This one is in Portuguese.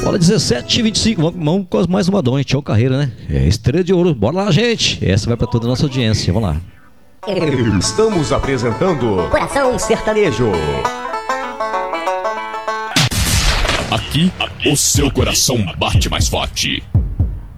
Bola 17h25. Vamos com mais uma dona, Tião Carreira, né? É Estrela de Ouro. Bora lá, gente. Essa vai pra toda a nossa audiência. Vamos lá. Estamos apresentando Coração Sertanejo. Aqui, o seu coração bate mais forte.